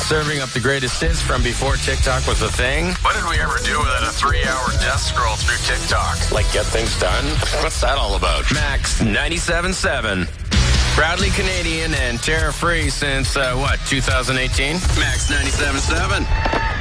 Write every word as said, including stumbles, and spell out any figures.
Serving up the greatest hits from before TikTok was a thing. What did we ever do without a three-hour death scroll through TikTok? Like get things done? What's that all about? Max ninety-seven point seven. Proudly Canadian and tariff-free since, uh, what, two thousand eighteen? Max ninety-seven point seven.